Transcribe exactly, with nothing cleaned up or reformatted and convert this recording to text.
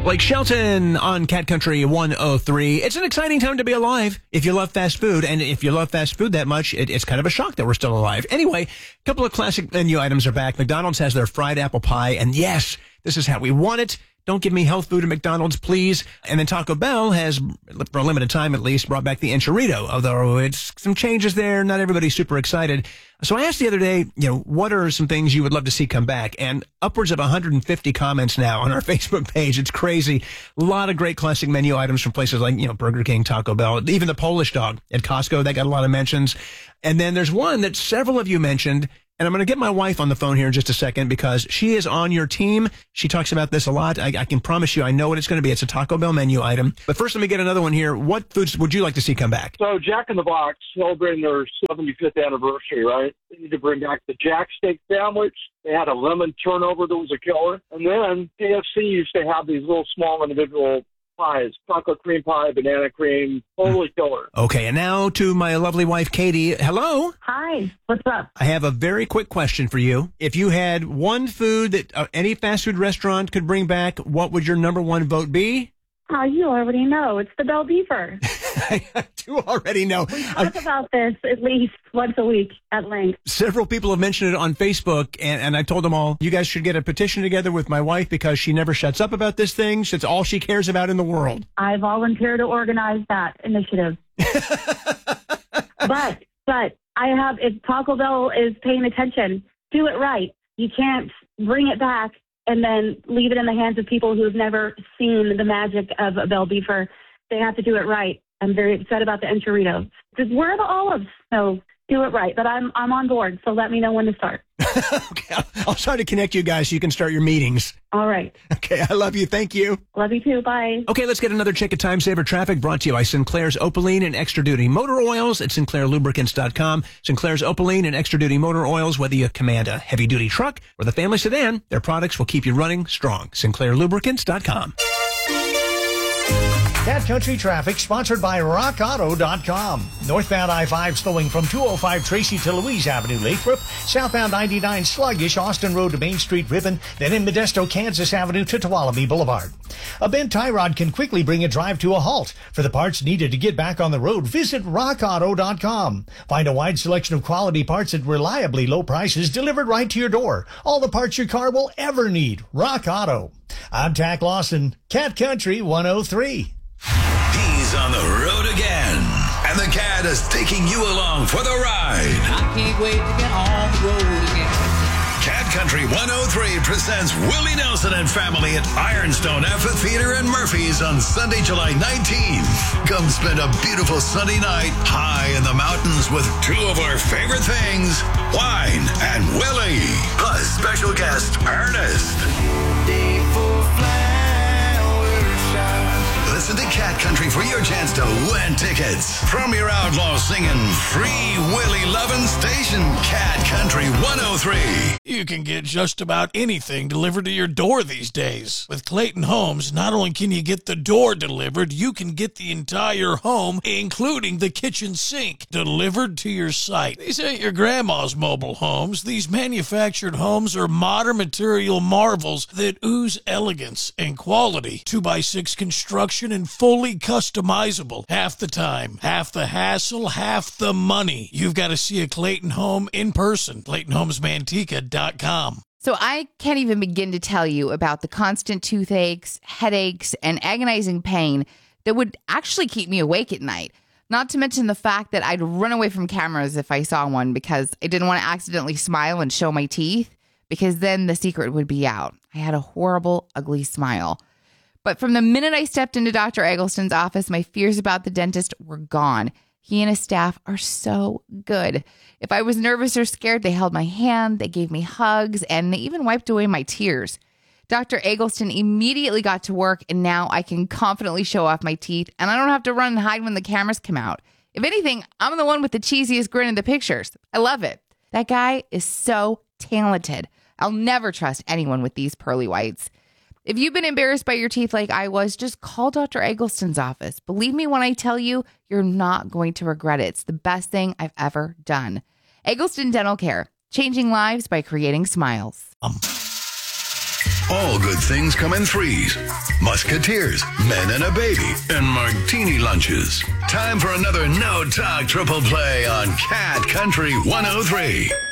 Blake Shelton on Cat Country one oh three. It's an exciting time to be alive if you love fast food. And if you love fast food that much, it, it's kind of a shock that we're still alive. Anyway, a couple of classic menu items are back. McDonald's has their fried apple pie. And yes, this is how we want it. Don't give me health food at McDonald's, please. And then Taco Bell has, for a limited time at least, brought back the enchilada, although it's some changes there. Not everybody's super excited. So I asked the other day, you know, what are some things you would love to see come back? And upwards of one hundred fifty comments now on our Facebook page. It's crazy. A lot of great classic menu items from places like, you know, Burger King, Taco Bell, even the Polish dog at Costco. That got a lot of mentions. And then there's one that several of you mentioned. And I'm going to get my wife on the phone here in just a second because she is on your team. She talks about this a lot. I, I can promise you I know what it's going to be. It's a Taco Bell menu item. But first, let me get another one here. What foods would you like to see come back? So Jack in the Box celebrating their seventy-fifth anniversary, right? They need to bring back the Jack Steak Sandwich. They had a lemon turnover that was a killer. And then K F C used to have these little small individual pies, chocolate cream pie, banana cream, totally killer. Okay, and now to my lovely wife, Katie. Hello. Hi, what's up? I have a very quick question for you. If you had one food that uh, any fast food restaurant could bring back, what would your number one vote be? Oh, you already know. It's the Bell Beefer. I do already know. We talk I, about this at least once a week at length. Several people have mentioned it on Facebook, and, and I told them all, you guys should get a petition together with my wife because she never shuts up about this thing. It's all she cares about in the world. I volunteer to organize that initiative. but, but I have, if Taco Bell is paying attention, do it right. You can't bring it back and then leave it in the hands of people who have never seen the magic of a Bell Beefer. They have to do it right. I'm very upset about the enchilada. Because where are the olives? So do it right. But I'm I'm on board, so let me know when to start. Okay, I'll, I'll try to connect you guys so you can start your meetings. All right. Okay, I love you. Thank you. Love you too. Bye. Okay, let's get another check of Time Saver Traffic brought to you by Sinclair's Opaline and Extra Duty Motor Oils at Sinclair Lubricants dot com. Sinclair's Opaline and Extra Duty Motor Oils, whether you command a heavy-duty truck or the family sedan, their products will keep you running strong. Sinclair Lubricants dot com. Cat Country Traffic, sponsored by rock auto dot com. Northbound I five slowing from two oh five Tracy to Louise Avenue, Lathrop. Southbound ninety-nine sluggish, Austin Road to Main Street, Ripon. Then in Modesto, Kansas Avenue to Tuolumne Boulevard. A bent tie rod can quickly bring a drive to a halt. For the parts needed to get back on the road, visit rock auto dot com. Find a wide selection of quality parts at reliably low prices delivered right to your door. All the parts your car will ever need. Rock Auto. I'm Tack Lawson, Cat Country one oh three. He's on the road again, and the Cat is taking you along for the ride. I can't wait to get on the road again. Cat Country one oh three presents Willie Nelson and family at Ironstone Amphitheater in Murphy's on Sunday, July nineteenth. Come spend a beautiful Sunday night high in the mountains with two of our favorite things, wine and Willie, plus special guest Ernest. Day for flower shine. Listen to Cat Country for your chance to win tickets from your outlaw singing free Willie lovin' station, Cat Country one oh three. You can get just about anything delivered to your door these days. With Clayton Homes, not only can you get the door delivered, you can get the entire home, including the kitchen sink, delivered to your site. These ain't your grandma's mobile homes. These manufactured homes are modern material marvels that ooze elegance and quality. two by six construction and fully customizable. Half the time, half the hassle, half the money. You've got to see a Clayton home in person. Clayton Homes Manteca dot com. So I can't even begin to tell you about the constant toothaches, headaches, and agonizing pain that would actually keep me awake at night. Not to mention the fact that I'd run away from cameras if I saw one because I didn't want to accidentally smile and show my teeth, because then the secret would be out. I had a horrible, ugly smile. But from the minute I stepped into Doctor Eggleston's office, my fears about the dentist were gone. He and his staff are so good. If I was nervous or scared, they held my hand, they gave me hugs, and they even wiped away my tears. Doctor Eggleston immediately got to work, and now I can confidently show off my teeth, and I don't have to run and hide when the cameras come out. If anything, I'm the one with the cheesiest grin in the pictures. I love it. That guy is so talented. I'll never trust anyone with these pearly whites. If you've been embarrassed by your teeth like I was, just call Doctor Eggleston's office. Believe me when I tell you, you're not going to regret it. It's the best thing I've ever done. Eggleston Dental Care, changing lives by creating smiles. Um. All good things come in threes. Musketeers, men and a baby, and martini lunches. Time for another No Talk Triple Play on Cat Country one oh three.